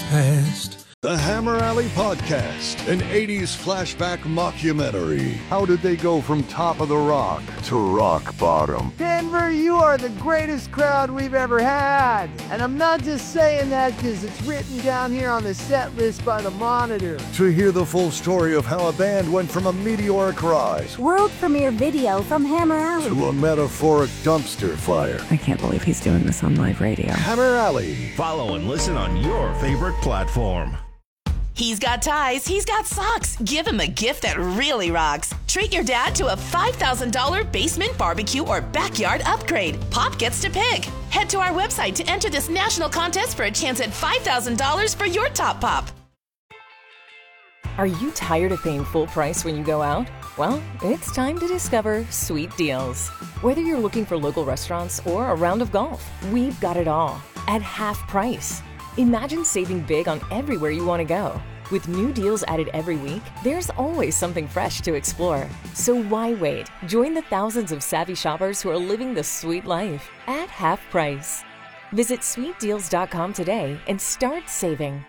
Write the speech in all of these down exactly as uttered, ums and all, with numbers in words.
past. The Hammer Alley Podcast, an eighties flashback mockumentary. How did they go from top of the rock to rock bottom? Denver, you are the greatest crowd we've ever had. And I'm not just saying that because it's written down here on the set list by the Monitor. To hear the full story of how a band went from a meteoric rise, world premiere video from Hammer Alley, to a metaphoric dumpster fire. I can't believe he's doing this on live radio. Hammer Alley. Follow and listen on your favorite platform. He's got ties, he's got socks. Give him a gift that really rocks. Treat your dad to a five thousand dollars basement barbecue or backyard upgrade. Pop gets to pick. Head to our website to enter this national contest for a chance at five thousand dollars for your top pop. Are you tired of paying full price when you go out? Well, it's time to discover Sweet Deals. Whether you're looking for local restaurants or a round of golf, we've got it all at half price. Imagine saving big on everywhere you want to go. With new deals added every week, there's always something fresh to explore. So why wait? Join the thousands of savvy shoppers who are living the sweet life at half price. Visit sweet deals dot com today and start saving.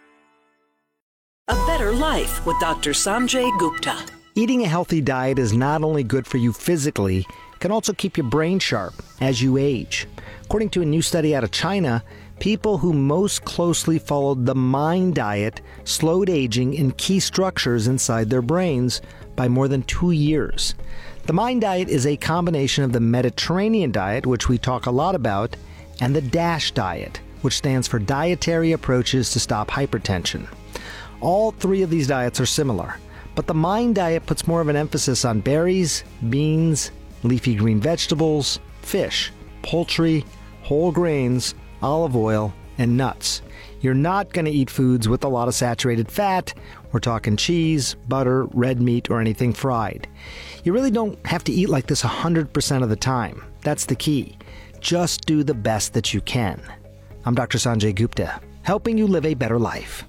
A better life with Doctor Sanjay Gupta. Eating a healthy diet is not only good for you physically, it can also keep your brain sharp as you age. According to a new study out of China, people who most closely followed the MIND diet slowed aging in key structures inside their brains by more than two years. The MIND diet is a combination of the Mediterranean diet, which we talk a lot about, and the DASH diet, which stands for Dietary Approaches to Stop Hypertension. All three of these diets are similar, but the MIND diet puts more of an emphasis on berries, beans, leafy green vegetables, fish, poultry, whole grains, olive oil, and nuts. You're not going to eat foods with a lot of saturated fat. We're talking cheese, butter, red meat, or anything fried. You really don't have to eat like this one hundred percent of the time. That's the key. Just do the best that you can. I'm Doctor Sanjay Gupta, helping you live a better life.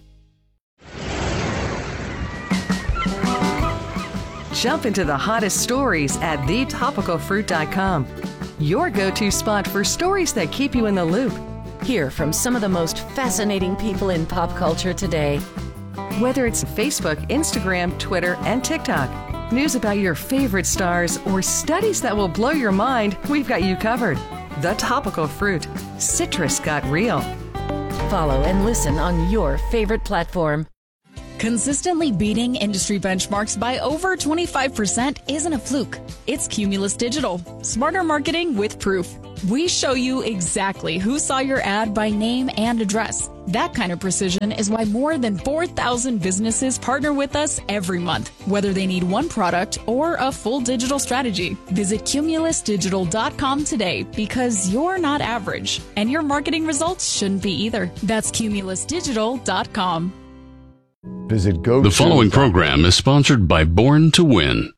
Jump into the hottest stories at the topical fruit dot com. Your go-to spot for stories that keep you in the loop. Hear from some of the most fascinating people in pop culture today. Whether it's Facebook, Instagram, Twitter, and TikTok, news about your favorite stars, or studies that will blow your mind, we've got you covered. The Topical Fruit. Citrus got real. Follow and listen on your favorite platform. Consistently beating industry benchmarks by over twenty-five percent isn't a fluke. It's Cumulus Digital. Smarter marketing with proof. We show you exactly who saw your ad by name and address. That kind of precision is why more than four thousand businesses partner with us every month, whether they need one product or a full digital strategy. Visit cumulus digital dot com today because you're not average, and your marketing results shouldn't be either. That's cumulus digital dot com. Visit go. The following program is sponsored by Born to Win.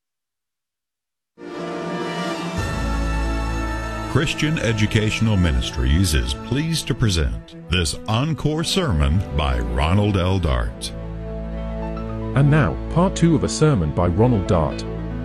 Christian Educational Ministries is pleased to present this encore sermon by Ronald L. Dart. And now, part two of a sermon by Ronald Dart.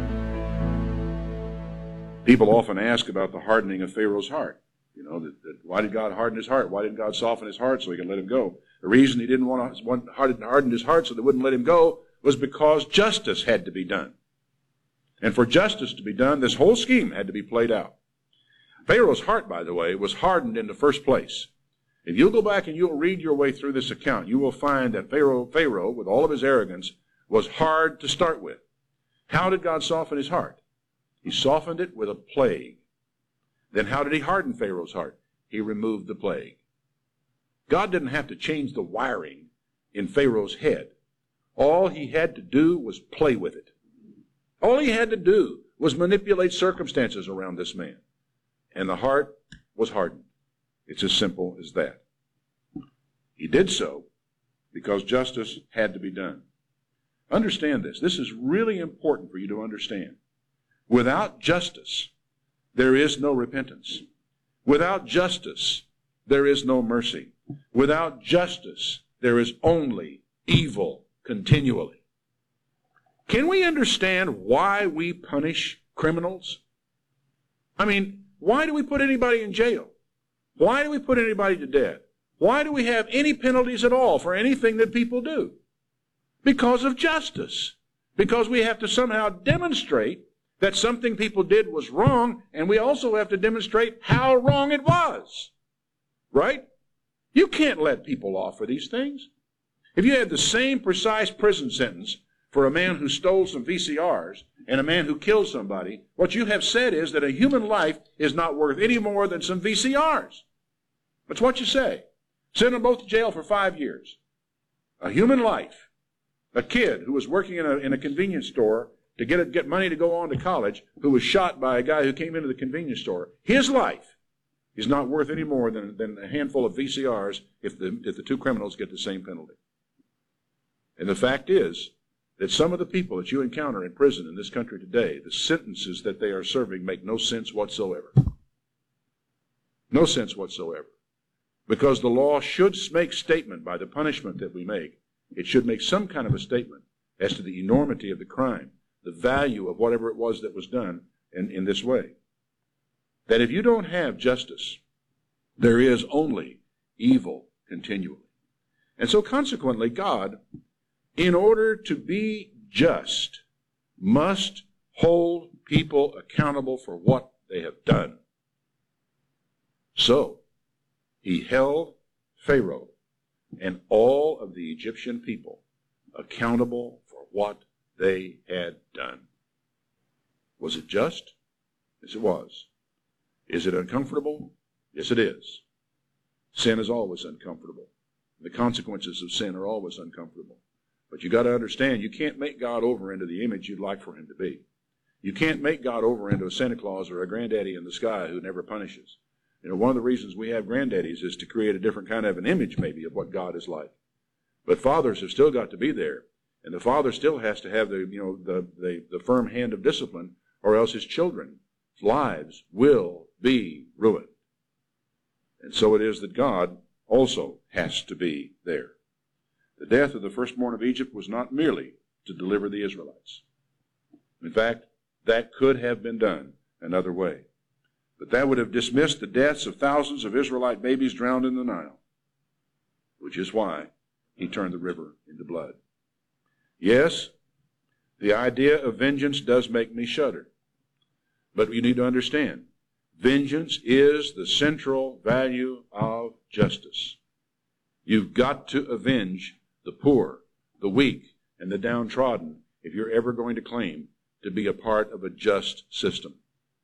People often ask about the hardening of Pharaoh's heart. You know, that, that why did God harden his heart? Why didn't God soften his heart so he could let him go? The reason he didn't want to want, harden his heart so they wouldn't let him go was because justice had to be done. And for justice to be done, this whole scheme had to be played out. Pharaoh's heart, by the way, was hardened in the first place. If you'll go back and you'll read your way through this account, you will find that Pharaoh, Pharaoh, with all of his arrogance, was hard to start with. How did God soften his heart? He softened it with a plague. Then how did he harden Pharaoh's heart? He removed the plague. God didn't have to change the wiring in Pharaoh's head. All he had to do was play with it. All he had to do was manipulate circumstances around this man. And the heart was hardened. It's as simple as that. He did so because justice had to be done. Understand this. This is really important for you to understand. Without justice, there is no repentance. Without justice, there is no mercy. Without justice, there is only evil continually. Can we understand why we punish criminals? I mean, why do we put anybody in jail? Why do we put anybody to death? Why do we have any penalties at all for anything that people do? Because of justice. Because we have to somehow demonstrate that something people did was wrong, and we also have to demonstrate how wrong it was. Right? You can't let people off for these things. If you had the same precise prison sentence for a man who stole some V C Rs and a man who killed somebody, what you have said is that a human life is not worth any more than some V C Rs. That's what you say. Send them both to jail for five years. A human life. A kid who was working in a, in a convenience store to get, a, get money to go on to college, who was shot by a guy who came into the convenience store, his life is not worth any more than, than a handful of V C Rs if the, if the two criminals get the same penalty. And the fact is that some of the people that you encounter in prison in this country today, the sentences that they are serving make no sense whatsoever. No sense whatsoever. Because the law should make statement by the punishment that we make. It should make some kind of a statement as to the enormity of the crime, the value of whatever it was that was done in, in this way. That if you don't have justice, there is only evil continually. And so consequently, God, in order to be just, must hold people accountable for what they have done. So, he held Pharaoh and all of the Egyptian people accountable for what they had done. Was it just? Yes, it was. Is it uncomfortable? Yes, it is. Sin is always uncomfortable. The consequences of sin are always uncomfortable. But you got to understand, you can't make God over into the image you'd like for him to be. You can't make God over into a Santa Claus or a granddaddy in the sky who never punishes. You know, one of the reasons we have granddaddies is to create a different kind of an image, maybe, of what God is like. But fathers have still got to be there, and the father still has to have the, you know, the, the, the firm hand of discipline, or else his children's lives will be ruined. And so it is that God also has to be there. The death of the firstborn of Egypt was not merely to deliver the Israelites. In fact, that could have been done another way. But that would have dismissed the deaths of thousands of Israelite babies drowned in the Nile, which is why he turned the river into blood. Yes, the idea of vengeance does make me shudder. But you need to understand, vengeance is the central value of justice. You've got to avenge the poor, the weak, and the downtrodden if you're ever going to claim to be a part of a just system.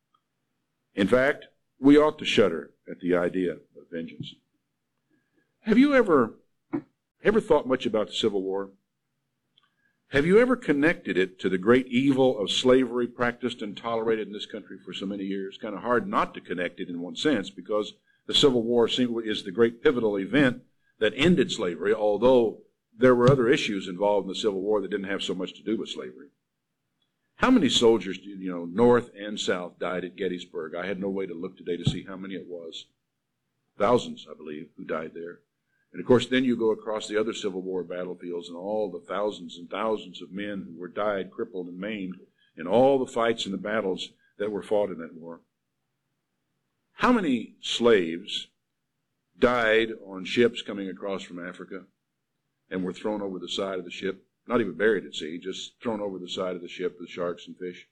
In fact, we ought to shudder at the idea of vengeance. Have you ever, ever thought much about the Civil War? Have you ever connected it to the great evil of slavery practiced and tolerated in this country for so many years? Kind of hard not to connect it in one sense, because the Civil War is the great pivotal event that ended slavery, although there were other issues involved in the Civil War that didn't have so much to do with slavery. How many soldiers, you know, North and South, died at Gettysburg? I had no way to look today to see how many it was. Thousands, I believe, who died there. And, of course, then you go across the other Civil War battlefields and all the thousands and thousands of men who were died, crippled, and maimed in all the fights and the battles that were fought in that war. How many slaves died on ships coming across from Africa and were thrown over the side of the ship? Not even buried at sea, just thrown over the side of the ship with sharks and fish.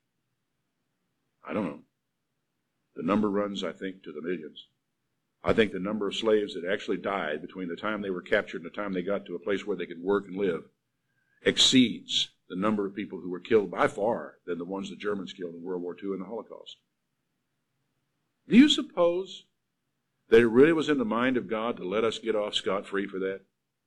I don't know. The number runs, I think, to the millions. I think the number of slaves that actually died between the time they were captured and the time they got to a place where they could work and live exceeds the number of people who were killed by far than the ones the Germans killed in World War Two and the Holocaust. Do you suppose that it really was in the mind of God to let us get off scot-free for that?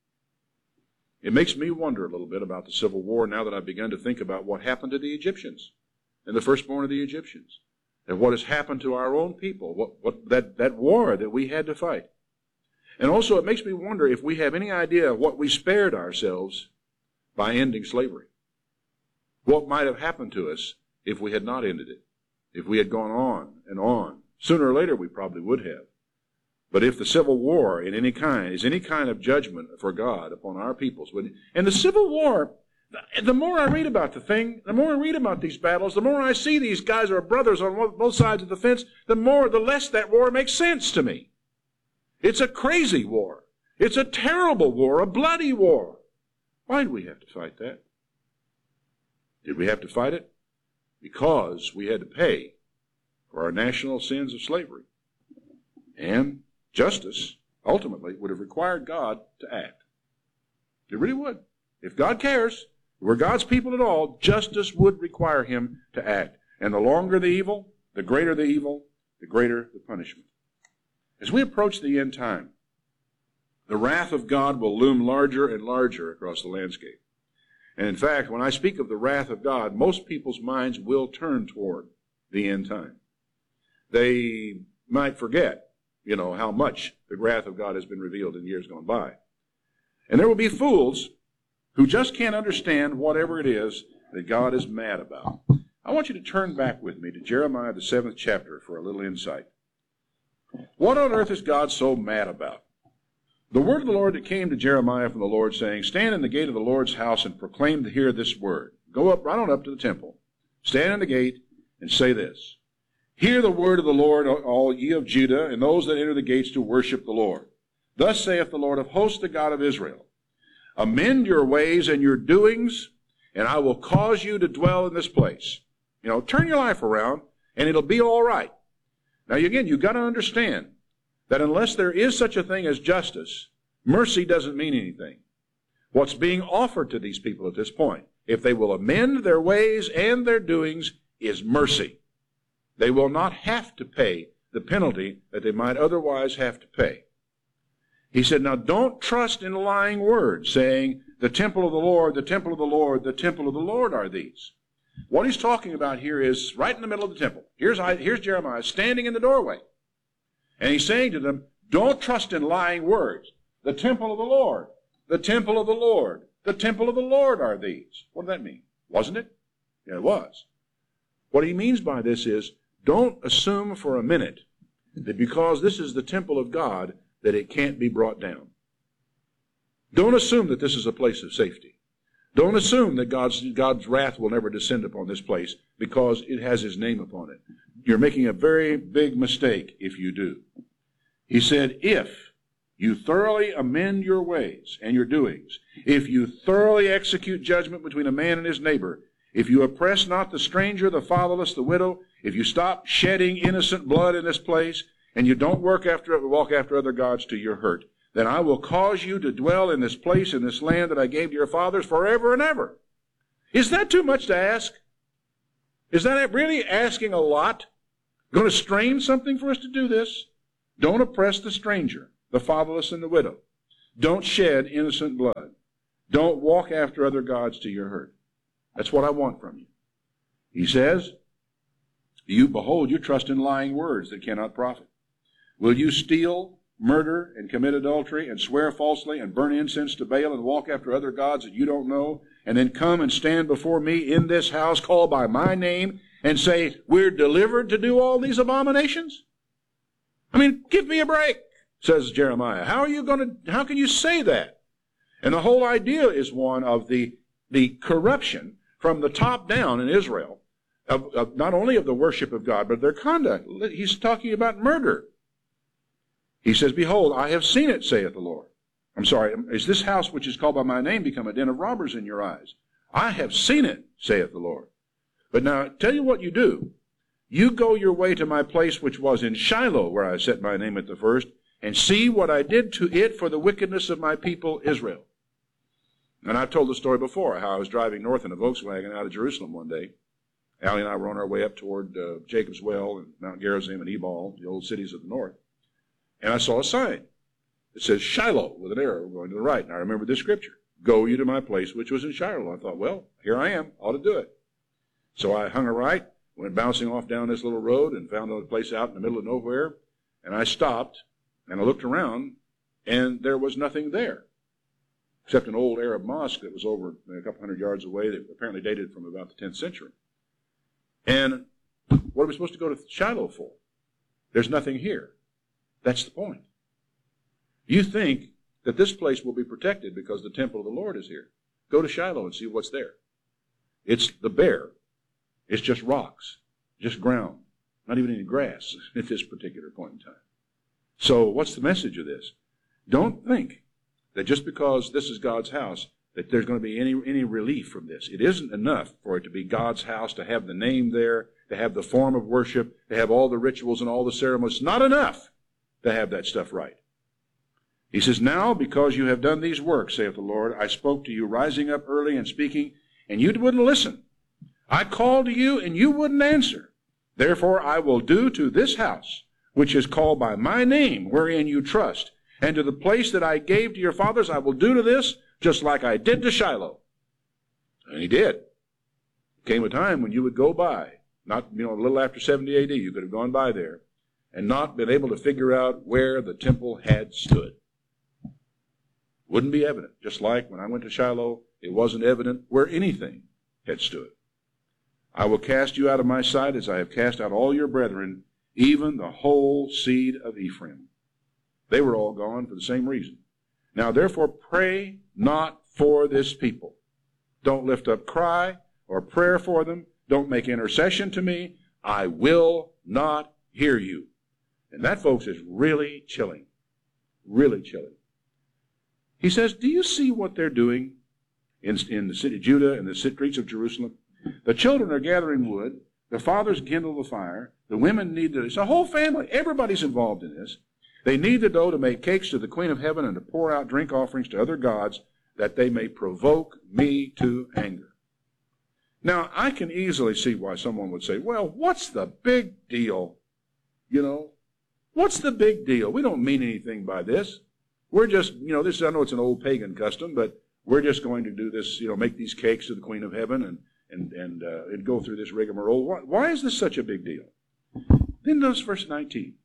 It makes me wonder a little bit about the Civil War now that I've begun to think about what happened to the Egyptians and the firstborn of the Egyptians, and what has happened to our own people, what, what that, that war that we had to fight. And also it makes me wonder if we have any idea of what we spared ourselves by ending slavery. What might have happened to us if we had not ended it, if we had gone on and on. Sooner or later we probably would have. But if the Civil War in any kind is any kind of judgment for God upon our peoples, and the Civil War, the more I read about the thing, the more I read about these battles, the more I see these guys are brothers on both sides of the fence, the more, the less that war makes sense to me. It's a crazy war. It's a terrible war, a bloody war. Why do we have to fight that? Did we have to fight it? Because we had to pay for our national sins of slavery. And justice, ultimately, would have required God to act. It really would. If God cares, if we're God's people at all, justice would require him to act. And the longer the evil, the greater the evil, the greater the punishment. As we approach the end time, the wrath of God will loom larger and larger across the landscape. And in fact, when I speak of the wrath of God, most people's minds will turn toward the end time. They might forget, you know, how much the wrath of God has been revealed in years gone by. And there will be fools who just can't understand whatever it is that God is mad about. I want you to turn back with me to Jeremiah, the seventh chapter, for a little insight. What on earth is God so mad about? The word of the Lord that came to Jeremiah from the Lord, saying, stand in the gate of the Lord's house and proclaim to hear this word. Go up, right on up to the temple. Stand in the gate and say this. Hear the word of the Lord, all ye of Judah, and those that enter the gates to worship the Lord. Thus saith the Lord of hosts, the God of Israel. Amend your ways and your doings, and I will cause you to dwell in this place. You know, turn your life around, and it'll be all right. Now, again, you've got to understand that unless there is such a thing as justice, mercy doesn't mean anything. What's being offered to these people at this point, if they will amend their ways and their doings, is mercy. They will not have to pay the penalty that they might otherwise have to pay. He said, now don't trust in lying words, saying, the temple of the Lord, the temple of the Lord, the temple of the Lord are these. What he's talking about here is right in the middle of the temple. Here's, here's Jeremiah standing in the doorway. And he's saying to them, don't trust in lying words. The temple of the Lord, the temple of the Lord, the temple of the Lord are these. What did that mean? Wasn't it? Yeah, it was. What he means by this is, don't assume for a minute that because this is the temple of God, that it can't be brought down. Don't assume that this is a place of safety. Don't assume that God's, God's wrath will never descend upon this place because it has his name upon it. You're making a very big mistake if you do. He said, if you thoroughly amend your ways and your doings, if you thoroughly execute judgment between a man and his neighbor, if you oppress not the stranger, the fatherless, the widow, if you stop shedding innocent blood in this place, and you don't work after walk after other gods to your hurt, then I will cause you to dwell in this place, in this land that I gave to your fathers forever and ever. Is that too much to ask? Is that really asking a lot? Going to strain something for us to do this? Don't oppress the stranger, the fatherless, and the widow. Don't shed innocent blood. Don't walk after other gods to your hurt. That's what I want from you. He says, you, behold, you trust in lying words that cannot profit. Will you steal, murder, and commit adultery, and swear falsely, and burn incense to Baal, and walk after other gods that you don't know, and then come and stand before me in this house called by my name, and say, we're delivered to do all these abominations? I mean, give me a break, says Jeremiah. How are you going to, how can you say that? And the whole idea is one of the, the corruption from the top down in Israel, of, of not only of the worship of God, but their conduct. He's talking about murder. He says, behold, I have seen it, saith the Lord. I'm sorry, is this house which is called by my name become a den of robbers in your eyes? I have seen it, saith the Lord. But now, tell you what you do. You go your way to my place which was in Shiloh, where I set my name at the first, and see what I did to it for the wickedness of my people Israel. And I've told the story before, how I was driving north in a Volkswagen out of Jerusalem one day. Allie and I were on our way up toward uh, Jacob's Well and Mount Gerizim and Ebal, the old cities of the north. And I saw a sign. It says Shiloh with an arrow going to the right. And I remember this scripture. Go you to my place which was in Shiloh. I thought, well, here I am. Ought to do it. So I hung a right, went bouncing off down this little road and found a place out in the middle of nowhere. And I stopped and I looked around and there was nothing there except an old Arab mosque that was over a couple hundred yards away that apparently dated from about the tenth century. And what are we supposed to go to Shiloh for? There's nothing here. That's the point. You think that this place will be protected because the temple of the Lord is here. Go to Shiloh and see what's there. It's the bare. It's just rocks, just ground, not even any grass at this particular point in time. So what's the message of this? Don't think that just because this is God's house, that there's going to be any, any relief from this. It isn't enough for it to be God's house, to have the name there, to have the form of worship, to have all the rituals and all the ceremonies. It's not enough to have that stuff right. He says, now, because you have done these works, saith the Lord, I spoke to you rising up early and speaking, and you wouldn't listen. I called to you, and you wouldn't answer. Therefore I will do to this house, which is called by my name, wherein you trust, and to the place that I gave to your fathers, I will do to this, just like I did to Shiloh. And he did. Came a time when you would go by, not, you know, a little after seventy A D, you could have gone by there, and not been able to figure out where the temple had stood. Wouldn't be evident. Just like when I went to Shiloh, it wasn't evident where anything had stood. I will cast you out of my sight as I have cast out all your brethren, even the whole seed of Ephraim. They were all gone for the same reason. Now therefore pray not for this people. Don't lift up cry or prayer for them. Don't make intercession to me. I will not hear you. And that, folks, is really chilling. Really chilling. He says, do you see what they're doing in, in the city of Judah and the streets of Jerusalem? The children are gathering wood. The fathers kindle the fire. The women knead the dough. It's a whole family. Everybody's involved in this. They knead the dough to make cakes to the Queen of Heaven and to pour out drink offerings to other gods, that they may provoke me to anger. Now, I can easily see why someone would say, well, what's the big deal? You know, what's the big deal? We don't mean anything by this. We're just, you know, this, I know it's an old pagan custom, but we're just going to do this, you know, make these cakes to the Queen of Heaven and and and, uh, and go through this rigmarole. Why, why is this such a big deal? Then notice verse nineteen.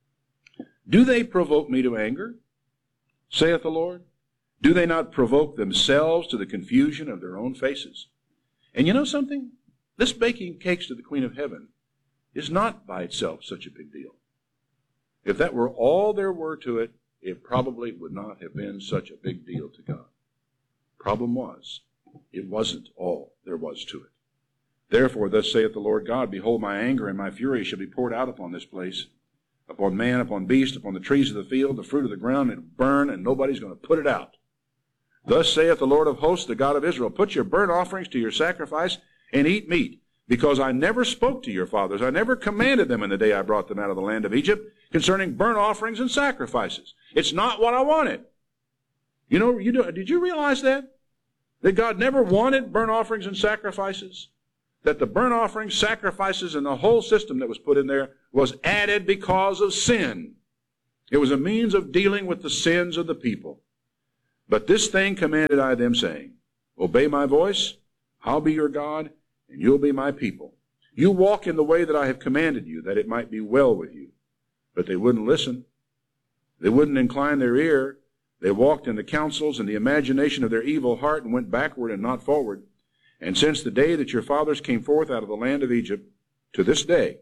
Do they provoke me to anger, saith the Lord? Do they not provoke themselves to the confusion of their own faces? And you know something? This baking cakes to the Queen of Heaven is not by itself such a big deal. If that were all there were to it, it probably would not have been such a big deal to God. Problem was, it wasn't all there was to it. Therefore, thus saith the Lord God, behold, my anger and my fury shall be poured out upon this place, upon man, upon beast, upon the trees of the field, the fruit of the ground, and burn, and nobody's going to put it out. Thus saith the Lord of hosts, the God of Israel, put your burnt offerings to your sacrifice, and eat meat, because I never spoke to your fathers, I never commanded them in the day I brought them out of the land of Egypt, concerning burnt offerings and sacrifices. It's not what I wanted. You know, you do, did you realize that? That God never wanted burnt offerings and sacrifices? That the burnt offerings, sacrifices, and the whole system that was put in there was added because of sin. It was a means of dealing with the sins of the people. But this thing commanded I them, saying, obey my voice, I'll be your God, and you'll be my people. You walk in the way that I have commanded you, that it might be well with you. But they wouldn't listen. They wouldn't incline their ear. They walked in the counsels and the imagination of their evil heart and went backward and not forward. And since the day that your fathers came forth out of the land of Egypt, to this day,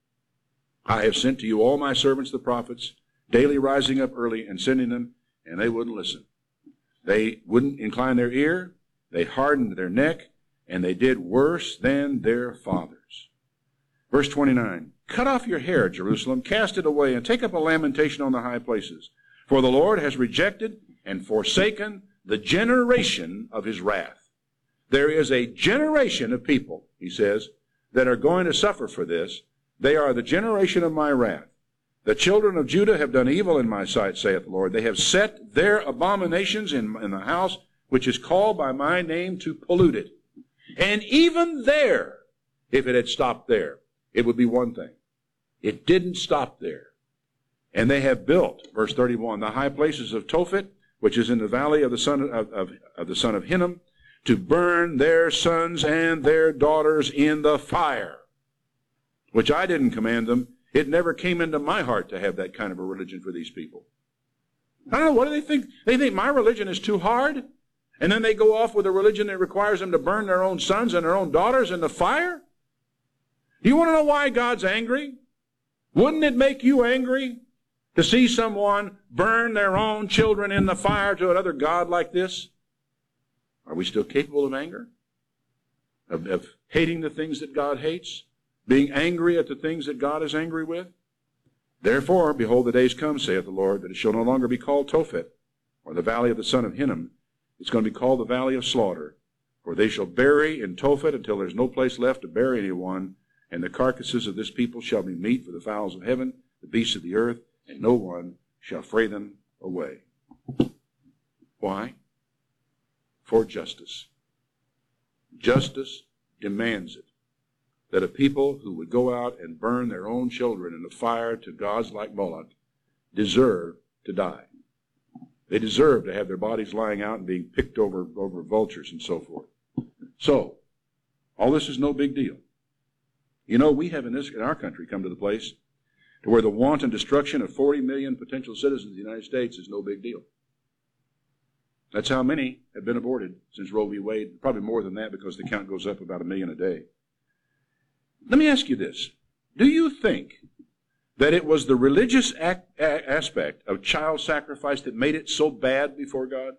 I have sent to you all my servants the prophets, daily rising up early and sending them, and they wouldn't listen. They wouldn't incline their ear. They hardened their neck, and they did worse than their fathers. Verse twenty-nine, cut off your hair, Jerusalem, cast it away, and take up a lamentation on the high places. For the Lord has rejected and forsaken the generation of his wrath. There is a generation of people, he says, that are going to suffer for this. They are the generation of my wrath. The children of Judah have done evil in my sight, saith the Lord. They have set their abominations in, in the house which is called by my name to pollute it. And even there, if it had stopped there, it would be one thing. It didn't stop there. And they have built, verse thirty-one, the high places of Tophet, which is in the valley of the son of, of, of the son of Hinnom, to burn their sons and their daughters in the fire, which I didn't command them. It never came into my heart to have that kind of a religion for these people. I don't know, what do they think? They think my religion is too hard? And then they go off with a religion that requires them to burn their own sons and their own daughters in the fire? You want to know why God's angry? Wouldn't it make you angry to see someone burn their own children in the fire to another god like this? Are we still capable of anger? Of, of hating the things that God hates? Being angry at the things that God is angry with? Therefore, behold, the days come, saith the Lord, that it shall no longer be called Tophet, or the valley of the son of Hinnom, it's going to be called the valley of slaughter. For they shall bury in Tophet until there's no place left to bury anyone, and the carcasses of this people shall be meat for the fowls of heaven, the beasts of the earth, and no one shall fray them away. Why? For justice. Justice demands it, that a people who would go out and burn their own children in the fire to gods like Moloch deserve to die. They deserve to have their bodies lying out and being picked over, over vultures and so forth. So, all this is no big deal. You know, we have in this in our country come to the place to where the wanton destruction of forty million potential citizens of the United States is no big deal. That's how many have been aborted since Roe v. Wade. Probably more than that because the count goes up about a million a day. Let me ask you this. Do you think that it was the religious ac- a- aspect of child sacrifice that made it so bad before God?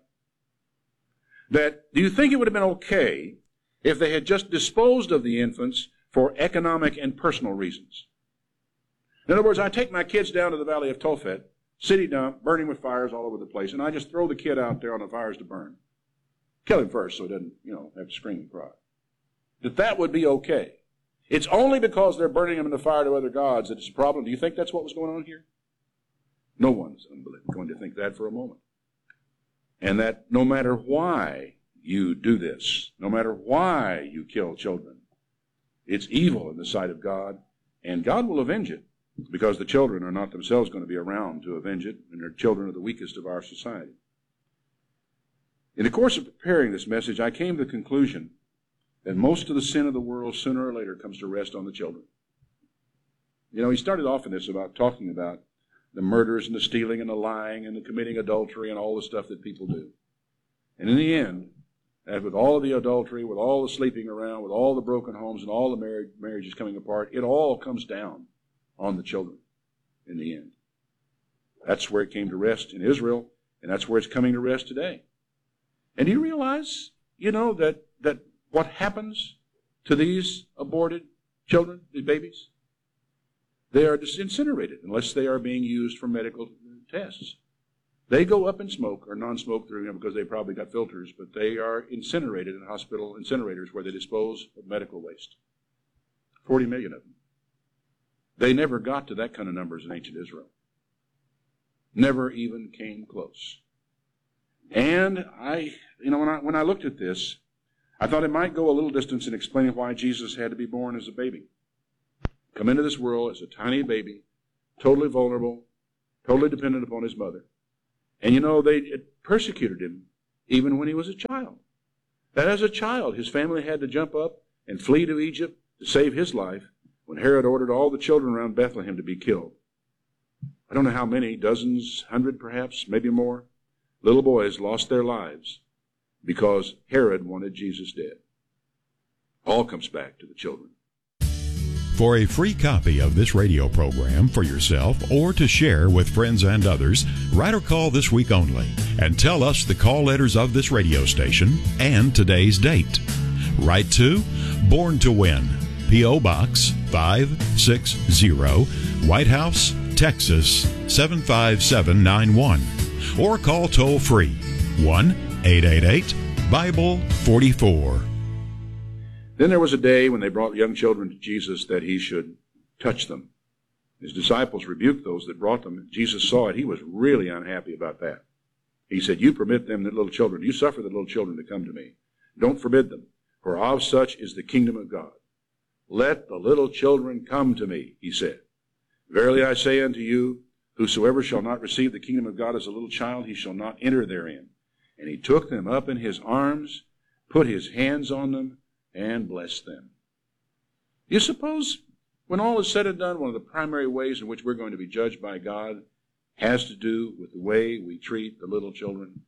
That, do you think it would have been okay if they had just disposed of the infants for economic and personal reasons? In other words, I take my kids down to the valley of Tophet, city dump, burning with fires all over the place, and I just throw the kid out there on the fires to burn. Kill him first so he doesn't, you know, have to scream and cry. That that would be okay. It's only because they're burning them in the fire to other gods that it's a problem. Do you think that's what was going on here? No one's going to think that for a moment. And that no matter why you do this, no matter why you kill children, it's evil in the sight of God, and God will avenge it, because the children are not themselves going to be around to avenge it, and their children are the weakest of our society. In the course of preparing this message, I came to the conclusion that most of the sin of the world sooner or later comes to rest on the children. You know, he started off in this about talking about the murders and the stealing and the lying and the committing adultery and all the stuff that people do. And in the end, and with all of the adultery, with all the sleeping around, with all the broken homes and all the marriage, marriages coming apart, it all comes down on the children in the end. That's where it came to rest in Israel, and that's where it's coming to rest today. And do you realize, you know, that, that what happens to these aborted children, these babies? They are just incinerated unless they are being used for medical tests. They go up in smoke or non-smoke through them because they probably got filters, but they are incinerated in hospital incinerators where they dispose of medical waste. Forty million of them. They never got to that kind of numbers in ancient Israel. Never even came close. And I, you know, when I, when I looked at this, I thought it might go a little distance in explaining why Jesus had to be born as a baby. Come into this world as a tiny baby, totally vulnerable, totally dependent upon his mother. And you know, they it persecuted him even when he was a child. That as a child, his family had to jump up and flee to Egypt to save his life when Herod ordered all the children around Bethlehem to be killed. I don't know how many, dozens, hundred perhaps, maybe more, little boys lost their lives because Herod wanted Jesus dead. All comes back to the children. For a free copy of this radio program for yourself or to share with friends and others, write or call this week only and tell us the call letters of this radio station and today's date. Write to Born to Win, P O. Box five sixty, White House, Texas seven five seven nine one, or call toll free one eight eight eight Bible forty-four. Then there was a day when they brought young children to Jesus that he should touch them. His disciples rebuked those that brought them. Jesus saw it. He was really unhappy about that. He said, you permit them, the little children, you suffer the little children to come to me. Don't forbid them, for of such is the kingdom of God. Let the little children come to me, he said. Verily I say unto you, whosoever shall not receive the kingdom of God as a little child, he shall not enter therein. And he took them up in his arms, put his hands on them, and bless them. You suppose, when all is said and done, one of the primary ways in which we're going to be judged by God has to do with the way we treat the little children?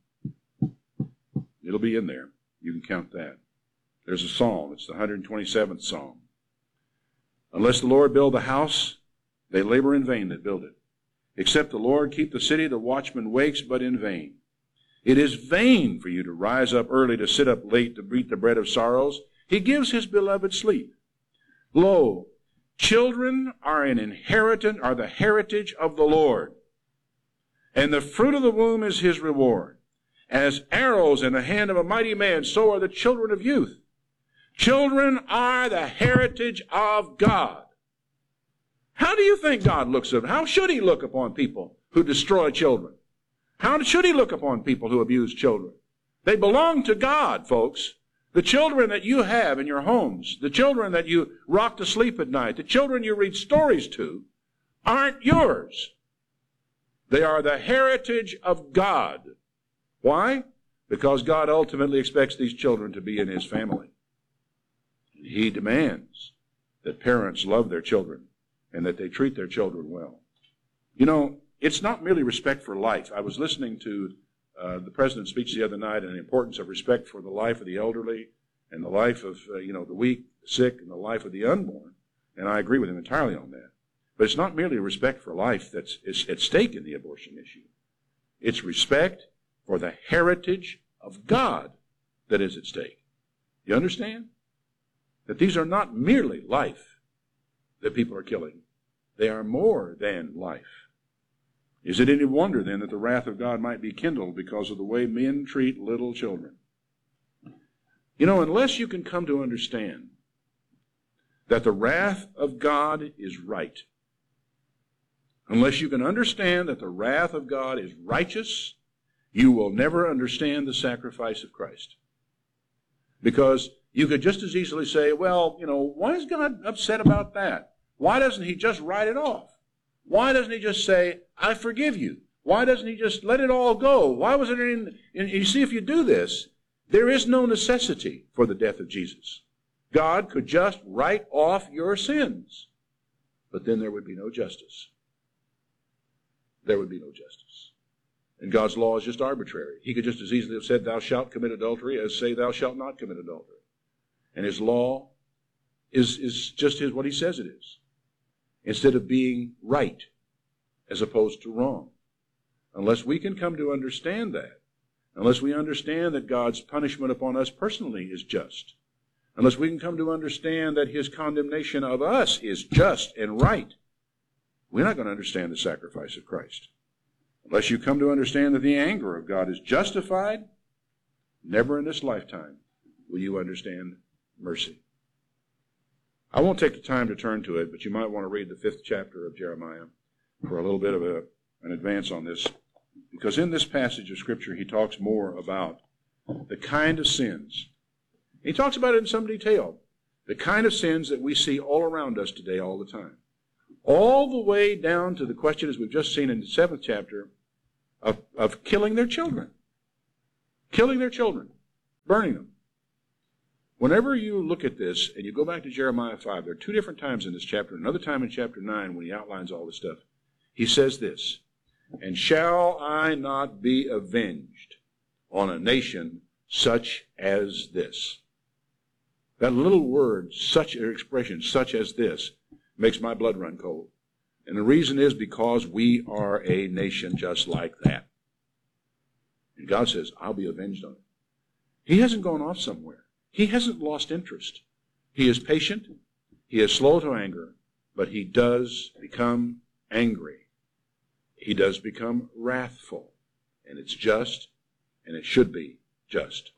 It'll be in there. You can count that. There's a psalm. It's the one hundred twenty-seventh Psalm. Unless the Lord build the house, they labor in vain that build it. Except the Lord keep the city, the watchman wakes, but in vain. It is vain for you to rise up early, to sit up late, to eat the bread of sorrows. He gives his beloved sleep. Lo, children are an inheritance, are the heritage of the Lord, and the fruit of the womb is his reward. As arrows in the hand of a mighty man, so are the children of youth. Children are the heritage of God. How do you think God looks at them? How should he look upon people who destroy children? How should he look upon people who abuse children? They belong to God, folks. The children that you have in your homes, the children that you rock to sleep at night, the children you read stories to, aren't yours. They are the heritage of God. Why? Because God ultimately expects these children to be in his family. He demands that parents love their children and that they treat their children well. You know, it's not merely respect for life. I was listening to uh, the president's speech the other night on the importance of respect for the life of the elderly and the life of, uh, you know, the weak, the sick, and the life of the unborn. And I agree with him entirely on that. But it's not merely respect for life that's is at stake in the abortion issue. It's respect for the heritage of God that is at stake. You understand? That these are not merely life that people are killing. They are more than life. Is it any wonder, then, that the wrath of God might be kindled because of the way men treat little children? You know, unless you can come to understand that the wrath of God is right, unless you can understand that the wrath of God is righteous, you will never understand the sacrifice of Christ. Because you could just as easily say, well, you know, why is God upset about that? Why doesn't he just write it off? Why doesn't he just say, I forgive you? Why doesn't he just let it all go? Why was it in, in, you see, if you do this, there is no necessity for the death of Jesus. God could just write off your sins, but then there would be no justice. There would be no justice. And God's law is just arbitrary. He could just as easily have said, thou shalt commit adultery, as say, thou shalt not commit adultery. And his law is, is just his, what he says it is, instead of being right as opposed to wrong. Unless we can come to understand that, unless we understand that God's punishment upon us personally is just, unless we can come to understand that his condemnation of us is just and right, we're not going to understand the sacrifice of Christ. Unless you come to understand that the anger of God is justified, never in this lifetime will you understand mercy. I won't take the time to turn to it, but you might want to read the fifth chapter of Jeremiah for a little bit of a, an advance on this. Because in this passage of Scripture, he talks more about the kind of sins. He talks about it in some detail. The kind of sins that we see all around us today all the time. All the way down to the question, as we've just seen in the seventh chapter, of, of killing their children. Killing their children. Burning them. Whenever you look at this, and you go back to Jeremiah five, there are two different times in this chapter, another time in chapter nine when he outlines all this stuff. He says this, and shall I not be avenged on a nation such as this? That little word, such an expression, such as this, makes my blood run cold. And the reason is because we are a nation just like that. And God says, I'll be avenged on it. He hasn't gone off somewhere. He hasn't lost interest. He is patient. He is slow to anger, but he does become angry. He does become wrathful. And it's just, and it should be just.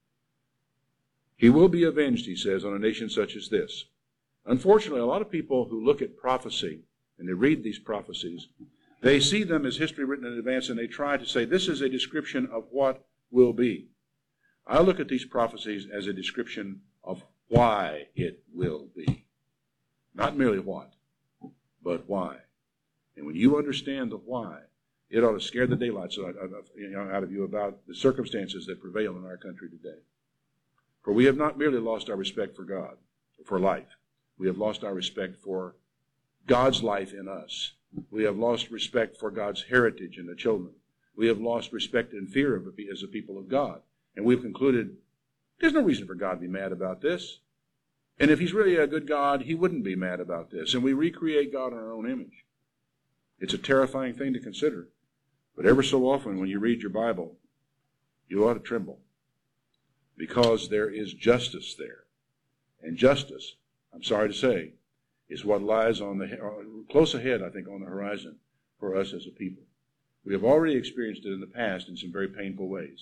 He will be avenged, he says, on a nation such as this. Unfortunately, a lot of people who look at prophecy and they read these prophecies, they see them as history written in advance and they try to say this is a description of what will be. I look at these prophecies as a description of why it will be. Not merely what, but why. And when you understand the why, it ought to scare the daylights out of, you know, out of you about the circumstances that prevail in our country today. For we have not merely lost our respect for God, for life. We have lost our respect for God's life in us. We have lost respect for God's heritage in the children. We have lost respect and fear of it as a people of God. And we've concluded there's no reason for God to be mad about this. And if he's really a good God, he wouldn't be mad about this. And we recreate God in our own image. It's a terrifying thing to consider. But ever so often when you read your Bible, you ought to tremble. Because there is justice there. And justice, I'm sorry to say, is what lies on the close ahead, I think, on the horizon for us as a people. We have already experienced it in the past in some very painful ways.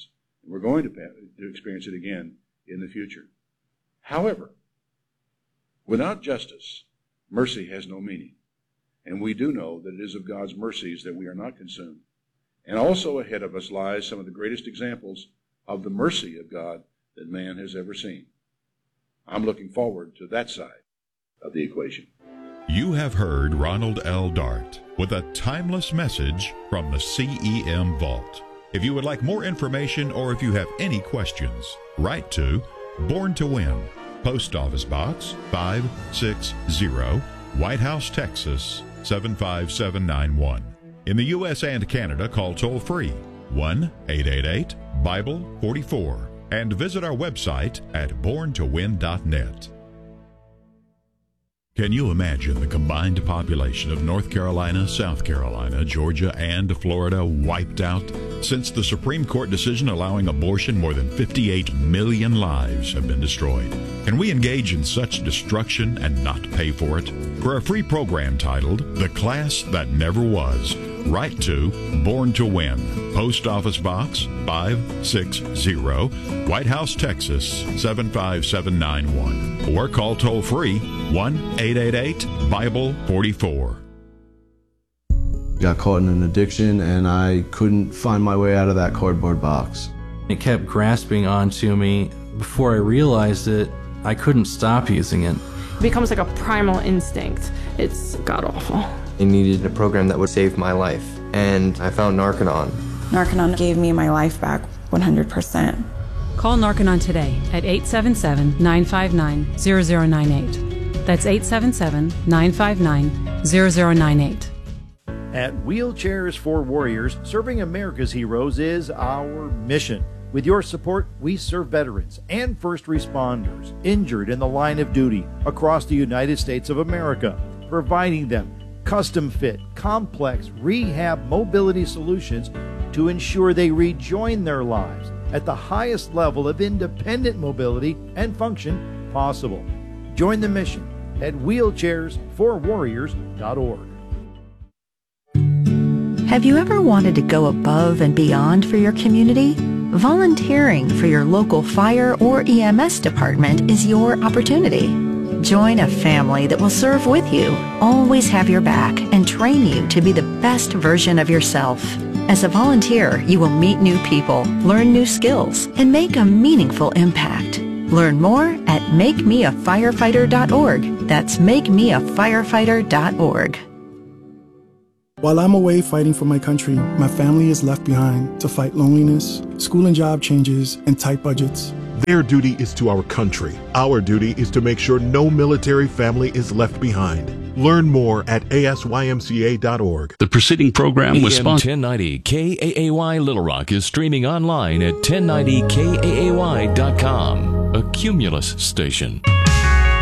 We're going to, to experience it again in the future. However, without justice, mercy has no meaning. And we do know that it is of God's mercies that we are not consumed. And also ahead of us lies some of the greatest examples of the mercy of God that man has ever seen. I'm looking forward to that side of the equation. You have heard Ronald L. Dart with a timeless message from the C E M Vault. If you would like more information or if you have any questions, write to Born to Win, Post Office Box five six zero, White House, Texas seven five seven nine one. In the U S and Canada, call toll-free one eight eight eight Bible forty-four and visit our website at born to win dot net. Can you imagine the combined population of North Carolina, South Carolina, Georgia, and Florida wiped out? Since the Supreme Court decision allowing abortion, more than fifty-eight million lives have been destroyed. Can we engage in such destruction and not pay for it? For a free program titled The Class That Never Was, write to Born to Win, Post Office Box five six zero, White House, Texas seven five seven nine one, or call toll-free one eight eight eight Bible forty-four. Got caught in an addiction and I couldn't find my way out of that cardboard box. It kept grasping onto me. Before I realized it, I couldn't stop using it. It becomes like a primal instinct. It's god-awful. I needed a program that would save my life, and I found Narconon. Narconon gave me my life back one hundred percent. Call Narconon today at eight seven seven, nine five nine, zero zero nine eight. That's eight seven seven, nine five nine, zero zero nine eight. At Wheelchairs for Warriors, serving America's heroes is our mission. With your support, we serve veterans and first responders injured in the line of duty across the United States of America, providing them custom-fit, complex rehab mobility solutions to ensure they rejoin their lives at the highest level of independent mobility and function possible. Join the mission at wheelchairs for warriors dot org. Have you ever wanted to go above and beyond for your community? Volunteering for your local fire or E M S department is your opportunity. Join a family that will serve with you, always have your back, and train you to be the best version of yourself. As a volunteer, you will meet new people, learn new skills, and make a meaningful impact. Learn more at make me a firefighter dot org. That's make me a firefighter dot org. While I'm away fighting for my country, my family is left behind to fight loneliness, school and job changes, and tight budgets. Their duty is to our country. Our duty is to make sure no military family is left behind. Learn more at A S Y M C A dot org. The preceding program was A M sponsored. ten ninety K A A Y Little Rock is streaming online at ten ninety K A A Y dot com, a Cumulus station.